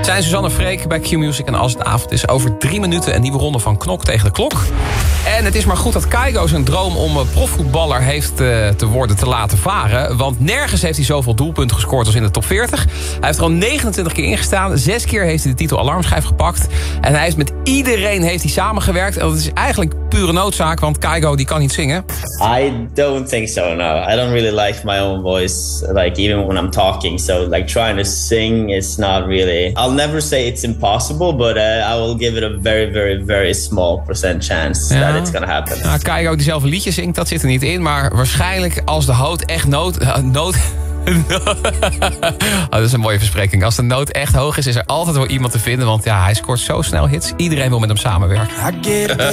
Zijn Suzanne Freek bij Q-Music. En als het avond is, over 3 minuten een nieuwe ronde van Knok tegen de Klok. En het is maar goed dat Keigo zijn droom om profvoetballer heeft te worden te laten varen. Want nergens heeft hij zoveel doelpunten gescoord als in de top 40. Hij heeft er al 29 keer ingestaan. 6 keer heeft hij de titel alarmschijf gepakt. En hij is met iedereen heeft hij samengewerkt. En dat is eigenlijk pure noodzaak, want Keigo die kan niet zingen. I don't think so, no. I don't really like my own voice, like even when I'm talking. So like trying to sing is not really... I'll never say it's impossible, but I will give it a very, very, very small % chance that it's gonna happen. Nou, Keigo die zelf een liedje zingt, dat zit er niet in. Maar waarschijnlijk als de hout echt dat is een mooie verspreking. Als de nood echt hoog is er altijd wel iemand te vinden. Want ja, hij scoort zo snel hits. Iedereen wil met hem samenwerken.